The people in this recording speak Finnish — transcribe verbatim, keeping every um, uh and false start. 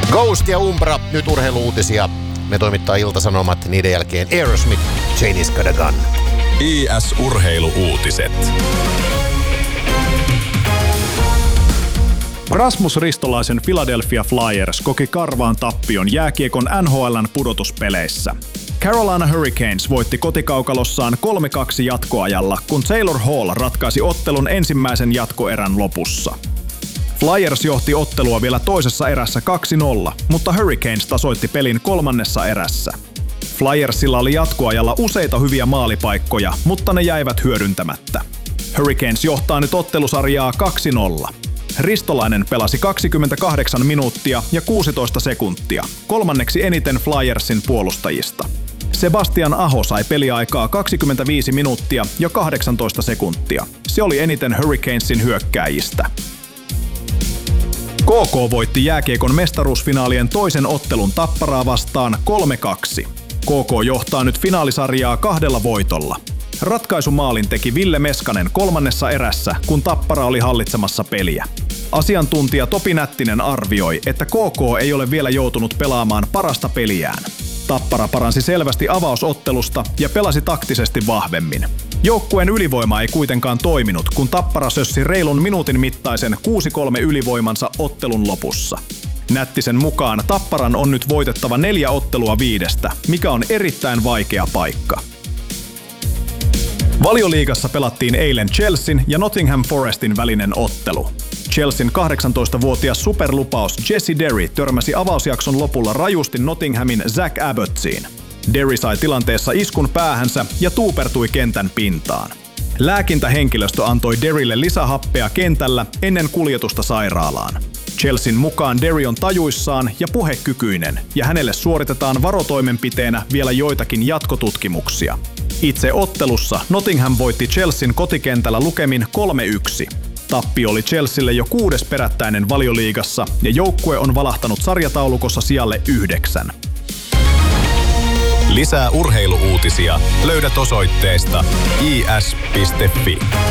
Ghost ja Umbra, nyt urheiluutisia. Me toimittaa Ilta-Sanomat, niiden jälkeen Aerosmith, Janie's Got a Gun. I S-urheiluuutiset. Rasmus Ristolaisen Philadelphia Flyers koki karvaan tappion jääkiekon N H L:n pudotuspeleissä. Carolina Hurricanes voitti kotikaukalossaan kolme kaksi jatkoajalla, kun Taylor Hall ratkaisi ottelun ensimmäisen jatkoerän lopussa. Flyers johti ottelua vielä toisessa erässä kaksi nolla, mutta Hurricanes tasoitti pelin kolmannessa erässä. Flyersilla oli jatkoajalla useita hyviä maalipaikkoja, mutta ne jäivät hyödyntämättä. Hurricanes johtaa nyt ottelusarjaa kaksi nolla. Ristolainen pelasi kaksikymmentäkahdeksan minuuttia ja kuusitoista sekuntia, kolmanneksi eniten Flyersin puolustajista. Sebastian Aho sai peliaikaa kaksikymmentäviisi minuuttia ja kahdeksantoista sekuntia. Se oli eniten Hurricanesin hyökkääjistä. K K voitti jääkiekon mestaruusfinaalien toisen ottelun Tapparaa vastaan kolme kaksi. K K johtaa nyt finaalisarjaa kahdella voitolla. Ratkaisumaalin teki Ville Meskanen kolmannessa erässä, kun Tappara oli hallitsemassa peliä. Asiantuntija Topi Nättinen arvioi, että K K ei ole vielä joutunut pelaamaan parasta peliään. Tappara paransi selvästi avausottelusta ja pelasi taktisesti vahvemmin. Joukkueen ylivoima ei kuitenkaan toiminut, kun Tappara sössi reilun minuutin mittaisen kuusi kolme ylivoimansa ottelun lopussa. Nättisen mukaan Tapparan on nyt voitettava neljä ottelua viidestä, mikä on erittäin vaikea paikka. Valioliigassa pelattiin eilen Chelsean ja Nottingham Forestin välinen ottelu. Chelsean kahdeksantoistavuotias superlupaus Jesse Derry törmäsi avausjakson lopulla rajusti Nottinghamin Zach Abbotsiin. Derry sai tilanteessa iskun päähänsä ja tuupertui kentän pintaan. Lääkintähenkilöstö antoi Derrylle lisähappea kentällä ennen kuljetusta sairaalaan. Chelsean mukaan Derry on tajuissaan ja puhekykyinen, ja hänelle suoritetaan varotoimenpiteenä vielä joitakin jatkotutkimuksia. Itse ottelussa Nottingham voitti Chelsean kotikentällä lukemin kolme yksi. Tappio oli Chelsealle jo kuudes perättäinen Valioliigassa, ja joukkue on valahtanut sarjataulukossa sijalle yhdeksän. Lisää urheiluuutisia löydät osoitteesta i s piste f i.